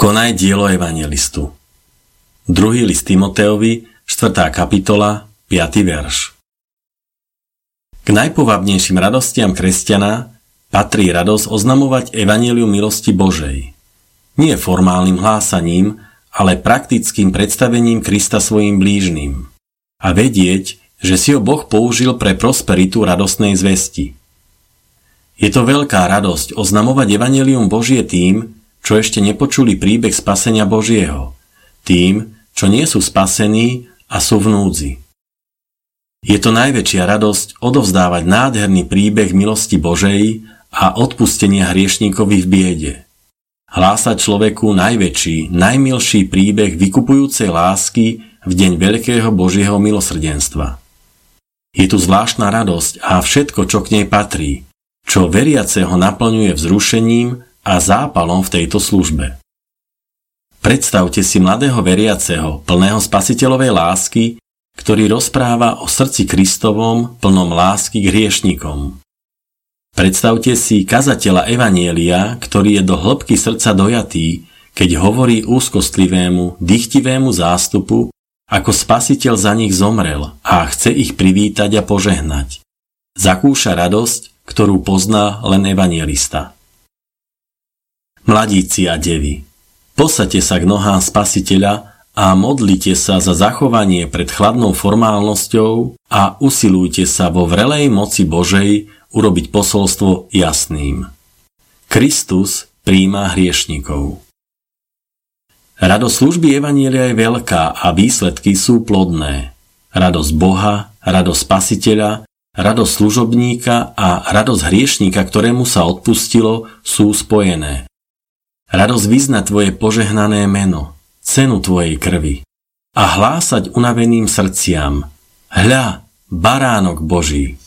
Konaj dielo evanjelistu. 2. list Timotejovi, 4. kapitola, 5. verš. K najpovabnejším radostiam kresťana patrí radosť oznamovať evanjelium milosti Božej. Nie formálnym hlásaním, ale praktickým predstavením Krista svojim blížnym. A vedieť, že si ho Boh použil pre prosperitu radostnej zvesti. Je to veľká radosť oznamovať evanjelium Božie tým, čo ešte nepočuli príbeh spasenia Božieho, tým, čo nie sú spasení a sú v núdzi. Je to najväčšia radosť odovzdávať nádherný príbeh milosti Božej a odpustenia hriešníkovi v biede. Hlásať človeku najväčší, najmilší príbeh vykupujúcej lásky v deň veľkého Božieho milosrdenstva. Je tu zvláštna radosť a všetko, čo k nej patrí, čo veriaceho naplňuje vzrušením a zápalom v tejto službe. Predstavte si mladého veriaceho, plného spasiteľovej lásky, ktorý rozpráva o srdci Kristovom, plnom lásky k hriešnikom. Predstavte si kazateľa evanjelia, ktorý je do hĺbky srdca dojatý, keď hovorí úzkostlivému, dychtivému zástupu, ako spasiteľ za nich zomrel a chce ich privítať a požehnať. Zakúša radosť, ktorú pozná len evanjelista. Mladíci a devy, posaďte sa k nohám Spasiteľa a modlite sa za zachovanie pred chladnou formálnosťou a usilujte sa vo vrelej moci Božej urobiť posolstvo jasným. Kristus prijíma hriešnikov. Radosť služby evanjelia je veľká a výsledky sú plodné. Radosť Boha, radosť Spasiteľa, radosť služobníka a radosť hriešnika, ktorému sa odpustilo, sú spojené. Radosť vyznať tvoje požehnané meno, cenu tvojej krvi a hlásať unaveným srdciam: Hľa, baránok Boží.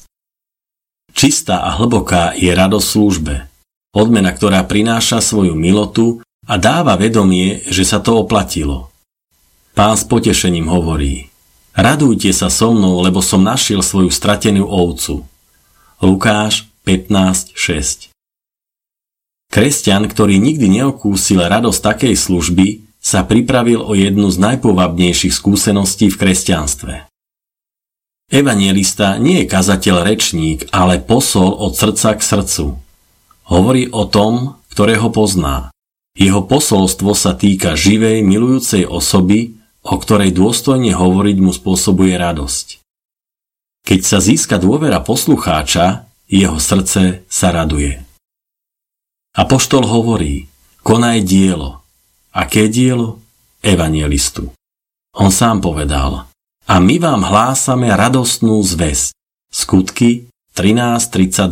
Čistá a hlboká je radosť službe, odmena, ktorá prináša svoju milotu a dáva vedomie, že sa to oplatilo. Pán s potešením hovorí: Radujte sa so mnou, lebo som našiel svoju stratenú ovcu. Lukáš 15:6. Kresťan, ktorý nikdy neokúsil radosť takej služby, sa pripravil o jednu z najpovabnejších skúseností v kresťanstve. Evanjelista nie je kazateľ rečník, ale posol od srdca k srdcu. Hovorí o tom, ktorého pozná. Jeho posolstvo sa týka živej, milujúcej osoby, o ktorej dôstojne hovoriť mu spôsobuje radosť. Keď sa získa dôvera poslucháča, jeho srdce sa raduje. Apoštol hovorí: konaj dielo. Aké dielo? Evanjelistu. On sám povedal: a my vám hlásame radostnú zvesť. Skutky 13:32.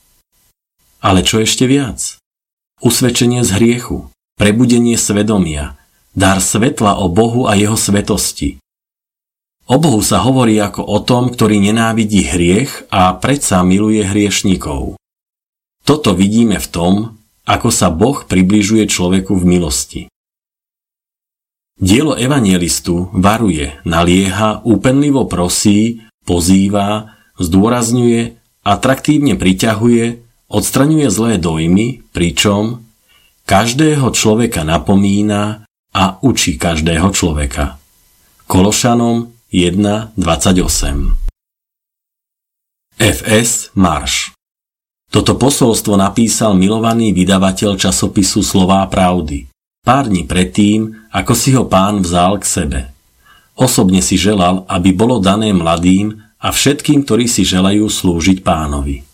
Ale čo ešte viac? Usvedčenie z hriechu, prebudenie svedomia, dar svetla o Bohu a jeho svetosti. O Bohu sa hovorí ako o tom, ktorý nenávidí hriech a predsa miluje hriešnikov. Toto vidíme v tom, ako sa Boh približuje človeku v milosti. Dielo evanjelistu varuje, nalieha, úpenlivo prosí, pozýva, zdôrazňuje, atraktívne priťahuje, odstraňuje zlé dojmy, pričom každého človeka napomína a učí každého človeka. Kološanom 1:28. F.S. Marsh. Toto posolstvo napísal milovaný vydavateľ časopisu Slová pravdy, pár dní predtým, ako si ho Pán vzal k sebe. Osobne si želal, aby bolo dané mladým a všetkým, ktorí si želajú slúžiť Pánovi.